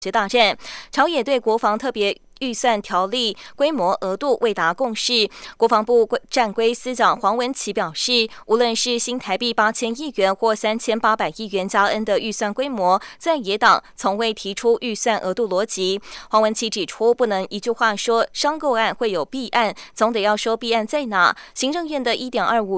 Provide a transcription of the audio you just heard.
大战，朝野对国防特别预算条例规模额度未达共识。国防部战规司长黄文琦表示，无论是新台币8000亿元或3800亿元加 N 的预算规模，在野党从未提出预算额度逻辑。黄文琦指出，不能一句话说商购案会有弊案，总得要说弊案在哪。行政院的1.25